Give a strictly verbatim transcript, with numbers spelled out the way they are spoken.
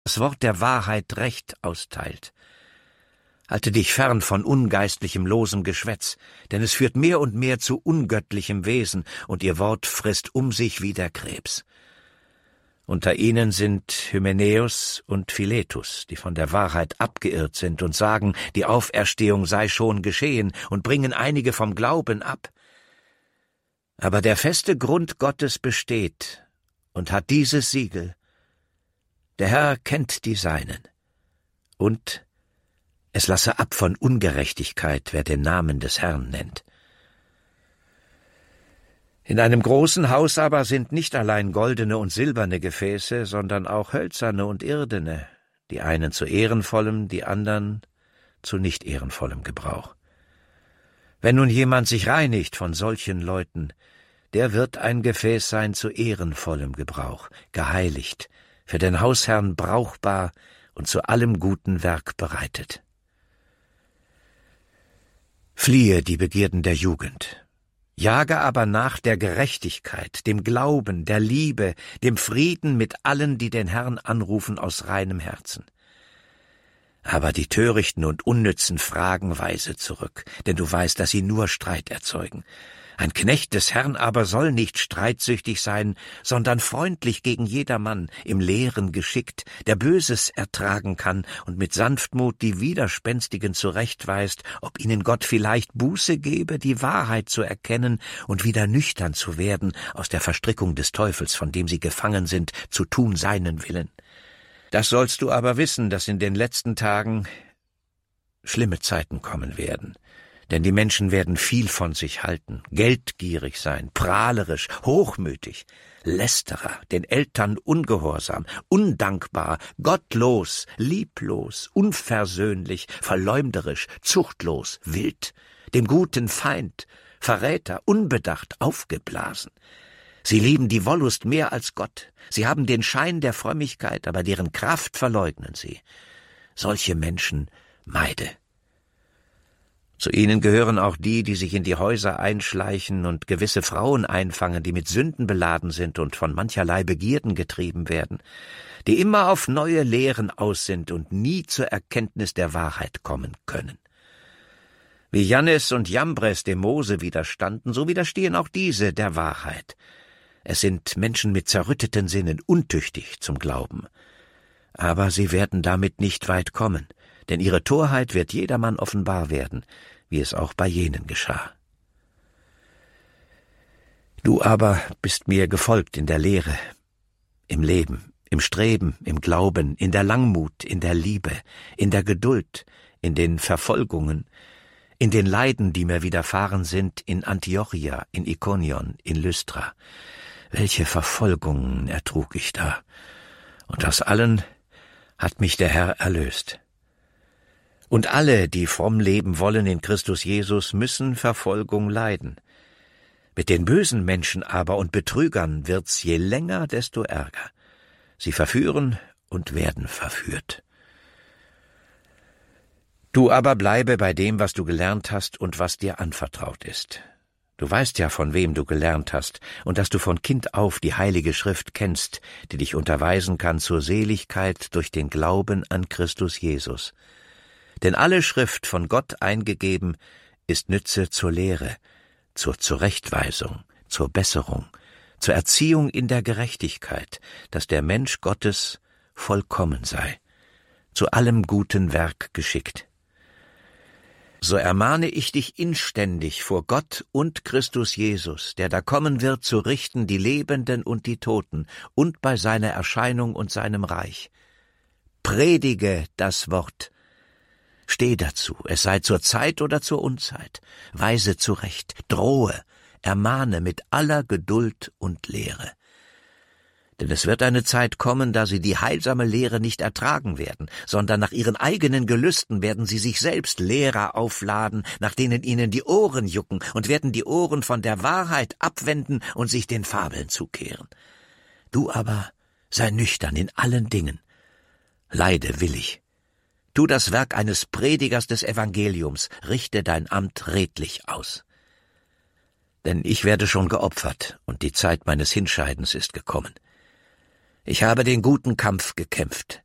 das Wort der Wahrheit Recht austeilt. Halte dich fern von ungeistlichem, losem Geschwätz, denn es führt mehr und mehr zu ungöttlichem Wesen, und ihr Wort frisst um sich wie der Krebs. Unter ihnen sind Hymenäus und Philetus, die von der Wahrheit abgeirrt sind und sagen, die Auferstehung sei schon geschehen, und bringen einige vom Glauben ab. Aber der feste Grund Gottes besteht und hat dieses Siegel: Der Herr kennt die Seinen, und es lasse ab von Ungerechtigkeit, wer den Namen des Herrn nennt. In einem großen Haus aber sind nicht allein goldene und silberne Gefäße, sondern auch hölzerne und irdene, die einen zu ehrenvollem, die anderen zu nicht ehrenvollem Gebrauch. Wenn nun jemand sich reinigt von solchen Leuten, der wird ein Gefäß sein zu ehrenvollem Gebrauch, geheiligt, für den Hausherrn brauchbar und zu allem guten Werk bereitet. Fliehe die Begierden der Jugend, jage aber nach der Gerechtigkeit, dem Glauben, der Liebe, dem Frieden mit allen, die den Herrn anrufen aus reinem Herzen. Aber die Törichten und Unnützen fragen weise zurück, denn du weißt, dass sie nur Streit erzeugen. Ein Knecht des Herrn aber soll nicht streitsüchtig sein, sondern freundlich gegen jedermann, im Lehren geschickt, der Böses ertragen kann und mit Sanftmut die Widerspenstigen zurechtweist, ob ihnen Gott vielleicht Buße gebe, die Wahrheit zu erkennen und wieder nüchtern zu werden, aus der Verstrickung des Teufels, von dem sie gefangen sind, zu tun seinen Willen. Das sollst du aber wissen, dass in den letzten Tagen schlimme Zeiten kommen werden. Denn die Menschen werden viel von sich halten, geldgierig sein, prahlerisch, hochmütig, Lästerer, den Eltern ungehorsam, undankbar, gottlos, lieblos, unversöhnlich, verleumderisch, zuchtlos, wild, dem Guten Feind, Verräter, unbedacht, aufgeblasen. Sie lieben die Wollust mehr als Gott. Sie haben den Schein der Frömmigkeit, aber deren Kraft verleugnen sie. Solche Menschen meide. Zu ihnen gehören auch die, die sich in die Häuser einschleichen und gewisse Frauen einfangen, die mit Sünden beladen sind und von mancherlei Begierden getrieben werden, die immer auf neue Lehren aus sind und nie zur Erkenntnis der Wahrheit kommen können. Wie Jannes und Jambres dem Mose widerstanden, so widerstehen auch diese der Wahrheit. Es sind Menschen mit zerrütteten Sinnen, untüchtig zum Glauben. Aber sie werden damit nicht weit kommen, denn ihre Torheit wird jedermann offenbar werden, wie es auch bei jenen geschah. Du aber bist mir gefolgt in der Lehre, im Leben, im Streben, im Glauben, in der Langmut, in der Liebe, in der Geduld, in den Verfolgungen, in den Leiden, die mir widerfahren sind, in Antiochia, in Ikonion, in Lystra. Welche Verfolgungen ertrug ich da! Und aus allen hat mich der Herr erlöst. Und alle, die fromm leben wollen in Christus Jesus, müssen Verfolgung leiden. Mit den bösen Menschen aber und Betrügern wird's je länger, desto ärger. Sie verführen und werden verführt. Du aber bleibe bei dem, was du gelernt hast und was dir anvertraut ist. Du weißt ja, von wem du gelernt hast, und dass du von Kind auf die Heilige Schrift kennst, die dich unterweisen kann zur Seligkeit durch den Glauben an Christus Jesus. Denn alle Schrift, von Gott eingegeben, ist Nütze zur Lehre, zur Zurechtweisung, zur Besserung, zur Erziehung in der Gerechtigkeit, dass der Mensch Gottes vollkommen sei, zu allem guten Werk geschickt. So ermahne ich dich inständig vor Gott und Christus Jesus, der da kommen wird, zu richten die Lebenden und die Toten, und bei seiner Erscheinung und seinem Reich. Predige das Wort. Steh dazu, es sei zur Zeit oder zur Unzeit, weise zurecht, drohe, ermahne mit aller Geduld und Lehre. Denn es wird eine Zeit kommen, da sie die heilsame Lehre nicht ertragen werden, sondern nach ihren eigenen Gelüsten werden sie sich selbst Lehrer aufladen, nach denen ihnen die Ohren jucken, und werden die Ohren von der Wahrheit abwenden und sich den Fabeln zukehren. Du aber sei nüchtern in allen Dingen, leide willig. Tu das Werk eines Predigers des Evangeliums, richte dein Amt redlich aus. Denn ich werde schon geopfert, und die Zeit meines Hinscheidens ist gekommen. Ich habe den guten Kampf gekämpft,